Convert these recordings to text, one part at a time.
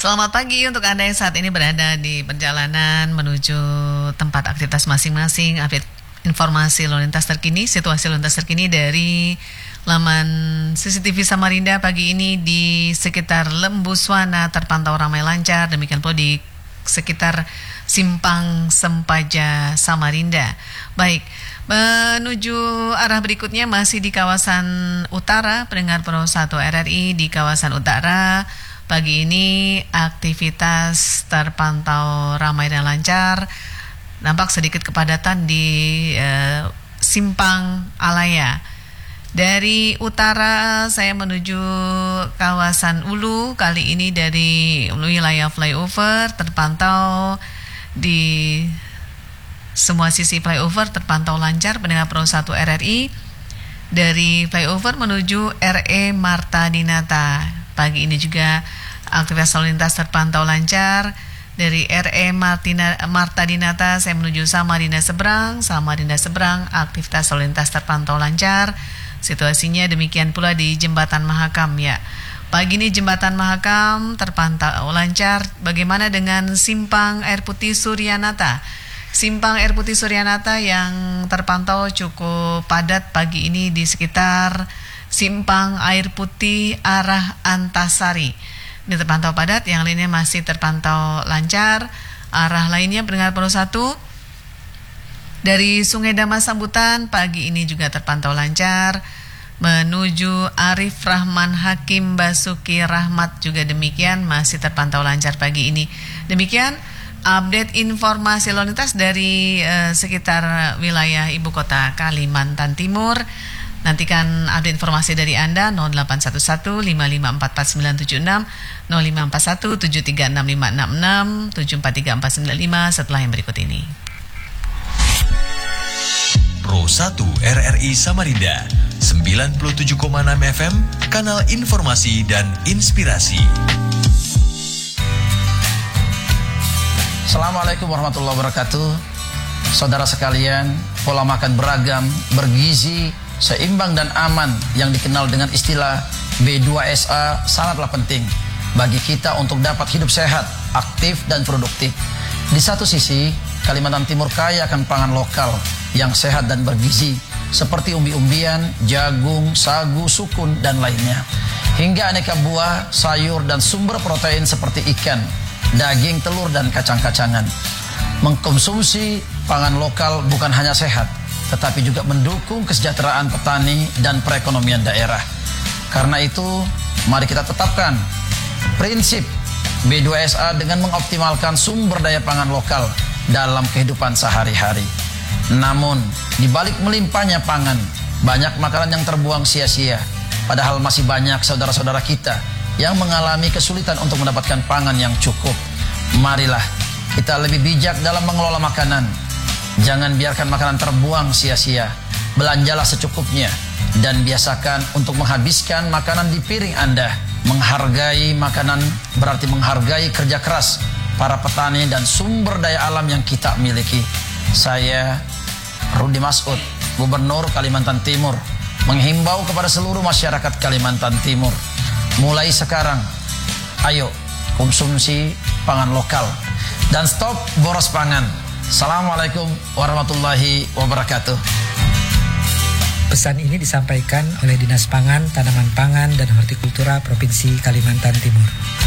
Selamat pagi untuk Anda yang saat ini berada di perjalanan menuju tempat aktivitas masing-masing. Update informasi lalu lintas terkini, situasi lalu lintas terkini dari laman CCTV Samarinda pagi ini di sekitar Lembuswana terpantau ramai lancar. Demikian pula di sekitar Simpang Sempaja Samarinda. Baik, menuju arah berikutnya masih di kawasan utara, pendengar Pro 1 RRI di kawasan utara. Pagi ini aktivitas terpantau ramai dan lancar. Nampak sedikit kepadatan di Simpang Alaya. Dari utara saya menuju kawasan Ulu. Kali ini dari wilayah flyover terpantau di semua sisi flyover terpantau lancar. Pendengar Pro 1 RRI dari flyover menuju RE Marta Dinata. Pagi ini juga aktivitas lalu lintas terpantau lancar. Dari RE Marta Dinata saya menuju Samarinda Seberang. Samarinda Seberang aktivitas lalu lintas terpantau lancar. Situasinya demikian pula di Jembatan Mahakam ya. Pagi ini Jembatan Mahakam terpantau lancar. Bagaimana dengan Simpang Air Putih Suryanata? Simpang Air Putih Suryanata yang terpantau cukup padat pagi ini di sekitar Simpang Air Putih arah Antasari. Ini terpantau padat, yang lainnya masih terpantau lancar. Arah lainnya pendengar Pro 1 dari Sungai Damas Sambutan pagi ini juga terpantau lancar. Menuju Arif Rahman Hakim Basuki Rahmat juga demikian, masih terpantau lancar pagi ini. Demikian update informasi lalu lintas dari sekitar wilayah ibu kota Kalimantan Timur. Nantikan update informasi dari Anda 0811-5544-976, 0541-736566, 743495 setelah yang berikut ini. Pro 1 RRI Samarinda 97,6 FM, kanal informasi dan inspirasi. Assalamualaikum warahmatullahi wabarakatuh. Saudara sekalian, pola makan beragam, bergizi, seimbang dan aman yang dikenal dengan istilah B2SA sangatlah penting bagi kita untuk dapat hidup sehat, aktif dan produktif. Di satu sisi, Kalimantan Timur kaya akan pangan lokal yang sehat dan bergizi seperti umbi-umbian, jagung, sagu, sukun dan lainnya. Hingga aneka buah, sayur dan sumber protein seperti ikan, daging, telur dan kacang-kacangan. Mengkonsumsi pangan lokal bukan hanya sehat, tetapi juga mendukung kesejahteraan petani dan perekonomian daerah. Karena itu, mari kita tetapkan prinsip B2SA dengan mengoptimalkan sumber daya pangan lokal dalam kehidupan sehari-hari. Namun, di balik melimpahnya pangan, banyak makanan yang terbuang sia-sia. Padahal masih banyak saudara-saudara kita yang mengalami kesulitan untuk mendapatkan pangan yang cukup. Marilah kita lebih bijak dalam mengelola makanan. Jangan biarkan makanan terbuang sia-sia. Belanjalah secukupnya dan biasakan untuk menghabiskan makanan di piring Anda. Menghargai makanan berarti menghargai kerja keras para petani dan sumber daya alam yang kita miliki. Saya Rudi Masud, Gubernur Kalimantan Timur, menghimbau kepada seluruh masyarakat Kalimantan Timur, mulai sekarang, ayo konsumsi pangan lokal dan stop boros pangan. Assalamualaikum warahmatullahi wabarakatuh. Pesan ini disampaikan oleh Dinas Pangan, Tanaman Pangan, dan Hortikultura Provinsi Kalimantan Timur.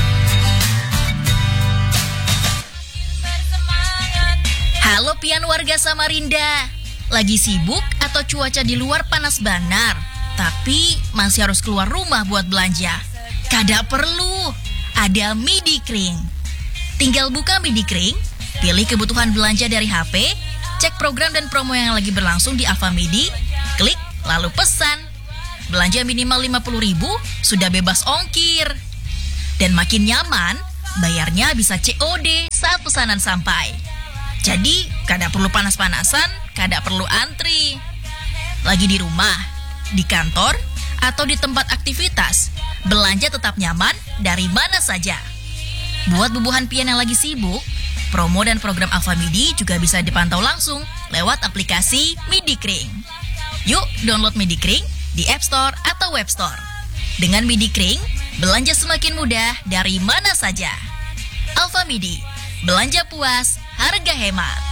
Halo pian warga Samarinda, lagi sibuk atau cuaca di luar panas banar, tapi masih harus keluar rumah buat belanja? Kada perlu, ada Midi Kring. Tinggal buka Midi Kring, pilih kebutuhan belanja dari HP, cek program dan promo yang lagi berlangsung di Alfamidi, klik lalu pesan. Belanja minimal 50.000 sudah bebas ongkir. Dan makin nyaman, bayarnya bisa COD saat pesanan sampai. Jadi, kada perlu panas-panasan, kada perlu antri. Lagi di rumah, di kantor, atau di tempat aktivitas, belanja tetap nyaman dari mana saja. Buat bubuhan pian yang lagi sibuk, promo dan program Alfamidi juga bisa dipantau langsung lewat aplikasi Midi Kring. Yuk download Midi Kring di App Store atau Web Store. Dengan Midi Kring, belanja semakin mudah dari mana saja. Alfamidi, belanja puas, harga hemat.